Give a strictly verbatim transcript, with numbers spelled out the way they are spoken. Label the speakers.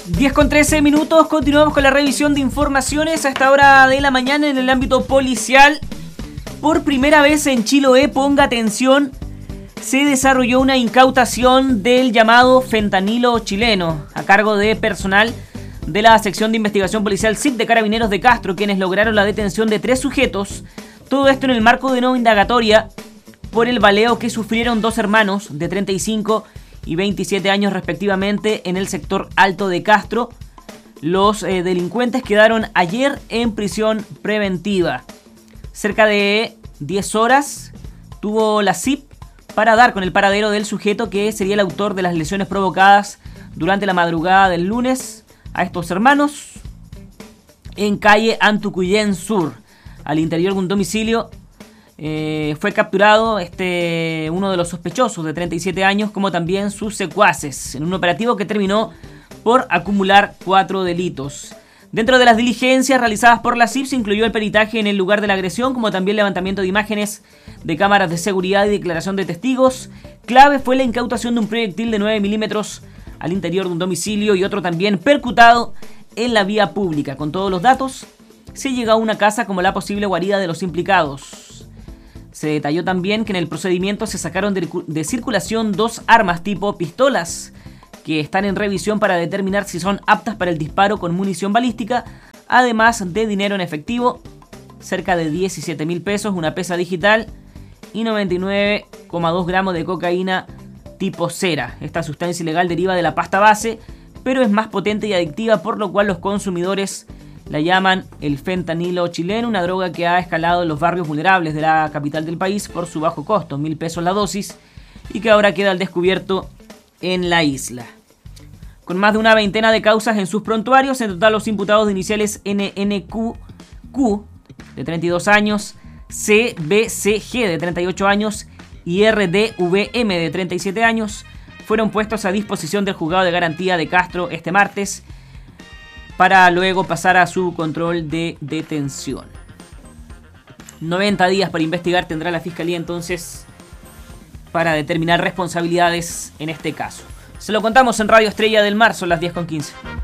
Speaker 1: diez con trece minutos, continuamos con la revisión de informaciones a esta hora de la mañana en el ámbito policial. Por primera vez en Chiloé, ponga atención, se desarrolló una incautación del llamado fentanilo chileno a cargo de personal de la sección de investigación policial S I C de Carabineros de Castro, quienes lograron la detención de tres sujetos. Todo esto en el marco de una indagatoria por el baleo que sufrieron dos hermanos de treinta y cinco y veintisiete años respectivamente en el sector Alto de Castro. Los eh, delincuentes quedaron ayer en prisión preventiva. Cerca de diez horas tuvo la S I P para dar con el paradero del sujeto que sería el autor de las lesiones provocadas durante la madrugada del lunes a estos hermanos en calle Antucuyén Sur. Al interior de un domicilio eh, fue capturado este uno de los sospechosos de treinta y siete años, como también sus secuaces, en un operativo que terminó por acumular cuatro delitos. Dentro de las diligencias realizadas por la S I P se incluyó el peritaje en el lugar de la agresión, como también levantamiento de imágenes de cámaras de seguridad y declaración de testigos. Clave fue la incautación de un proyectil de nueve milímetros al interior de un domicilio y otro también percutado en la vía pública. Con todos los datos, se llegó a una casa como la posible guarida de los implicados. Se detalló también que en el procedimiento se sacaron de, de circulación dos armas tipo pistolas, que están en revisión para determinar si son aptas para el disparo con munición balística, además de dinero en efectivo, cerca de diecisiete mil pesos, una pesa digital y noventa y nueve coma dos gramos de cocaína tipo cera. Esta sustancia ilegal deriva de la pasta base, pero es más potente y adictiva, por lo cual los consumidores la llaman el fentanilo chileno, una droga que ha escalado en los barrios vulnerables de la capital del país por su bajo costo, mil pesos la dosis, y que ahora queda al descubierto en la isla. Con más de una veintena de causas en sus prontuarios, en total los imputados de iniciales N N Q, Q de treinta y dos años, C B C G de treinta y ocho años y R D V M de treinta y siete años fueron puestos a disposición del juzgado de garantía de Castro este martes para luego pasar a su control de detención. noventa días para investigar tendrá la Fiscalía entonces para determinar responsabilidades en este caso. Se lo contamos en Radio Estrella del Mar, son las diez con quince.